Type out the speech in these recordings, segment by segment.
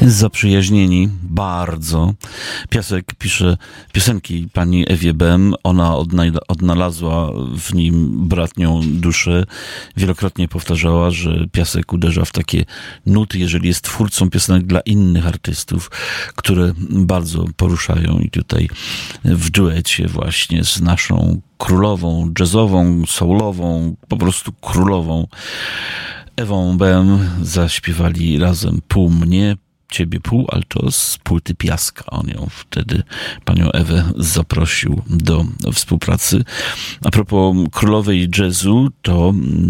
Zaprzyjaźnieni bardzo. Piasek pisze piosenki pani Ewie Bem. Ona odnalazła w nim bratnią duszę. Wielokrotnie powtarzała, że Piasek uderza w takie nuty, jeżeli jest twórcą piosenek dla innych artystów, które bardzo poruszają. I tutaj w duecie właśnie z naszą królową, jazzową, soulową, po prostu królową Ewą Bem zaśpiewali razem Pół mnie, ciebie pół, ale to z płyty Piaska. On ją wtedy, panią Ewę, zaprosił do współpracy. A propos królowej jazzu, to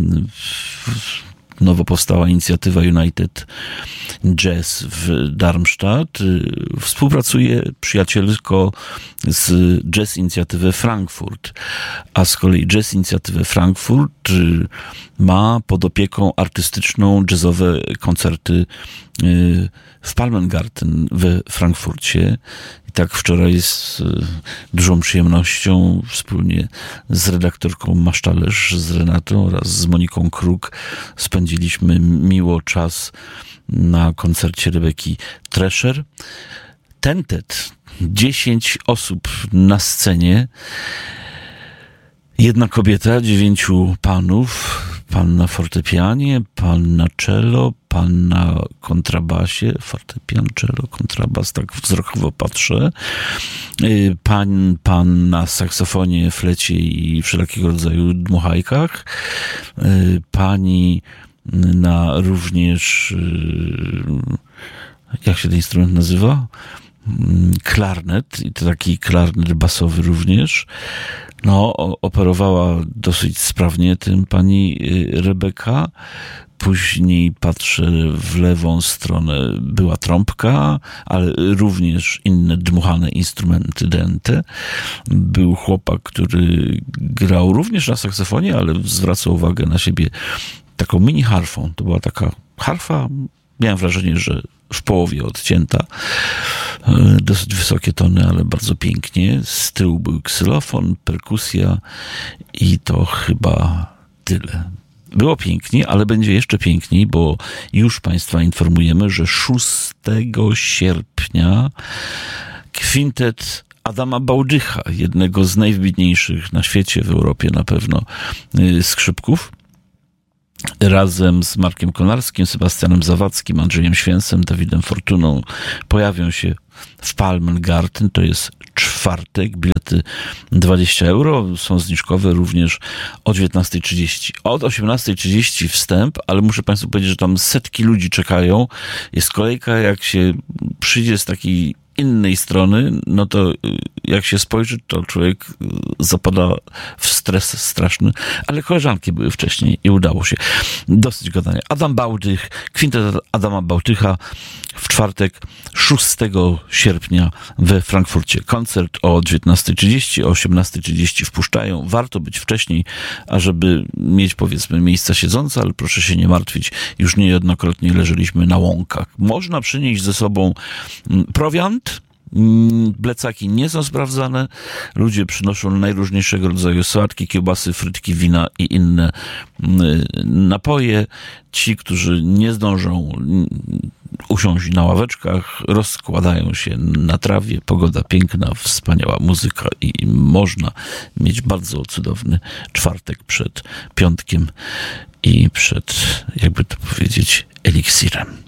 nowo powstała inicjatywa United Jazz w Darmstadt. Współpracuje przyjacielsko z Jazz Inicjatywę Frankfurt, a z kolei Jazz Inicjatywę Frankfurt ma pod opieką artystyczną jazzowe koncerty w Palmengarten we Frankfurcie. I tak wczoraj z dużą przyjemnością wspólnie z redaktorką Masztalerz, z Renatą oraz z Moniką Kruk spędziliśmy miło czas na koncercie Rebeki Trescher. Tentet, 10 osób na scenie, jedna kobieta, 9 panów, pan na fortepianie, pan na cello, pan na kontrabasie, fortepian, cello, kontrabas, tak wzrokowo patrzę, pan na saksofonie, flecie i wszelkiego rodzaju dmuchajkach, pani na również, jak się ten instrument nazywa? Klarnet, i to taki klarnet basowy również. No, operowała dosyć sprawnie tym pani Rebeka. Później patrzę w lewą stronę, była trąbka, ale również inne dmuchane instrumenty dęte. Był chłopak, który grał również na saksofonie, ale zwracał uwagę na siebie taką mini harfą. To była taka harfa, miałem wrażenie, że w połowie odcięta. Dosyć wysokie tony, ale bardzo pięknie. Z tyłu był ksylofon, perkusja i to chyba tyle. Było pięknie, ale będzie jeszcze piękniej, bo już Państwa informujemy, że 6 sierpnia kwintet Adama Bałdycha, jednego z najwybitniejszych na świecie, w Europie na pewno, skrzypków, razem z Markiem Konarskim, Sebastianem Zawadzkim, Andrzejem Święsem, Dawidem Fortuną pojawią się w Palmengarten. To jest czwartek, bilety 20 €, są zniżkowe również o 19:30. Od 18:30 wstęp, ale muszę Państwu powiedzieć, że tam setki ludzi czekają. Jest kolejka, jak się przyjdzie z takiej innej strony, no to jak się spojrzy, to człowiek zapada w stres straszny, ale koleżanki były wcześniej i udało się. Dosyć gadania. Adam Bałdych, kwintet Adama Bałdycha w czwartek 6 sierpnia we Frankfurcie. Koncert o 19:30, o 18:30 wpuszczają. Warto być wcześniej, ażeby mieć, powiedzmy, miejsca siedzące, ale proszę się nie martwić, już niejednokrotnie leżeliśmy na łąkach. Można przynieść ze sobą prowiant. Plecaki nie są sprawdzane. Ludzie przynoszą najróżniejszego rodzaju sałatki, kiełbasy, frytki, wina i inne napoje. Ci, którzy nie zdążą usiąść na ławeczkach, rozkładają się na trawie. Pogoda piękna, wspaniała muzyka i można mieć bardzo cudowny czwartek przed piątkiem i przed, jakby to powiedzieć, eliksirem.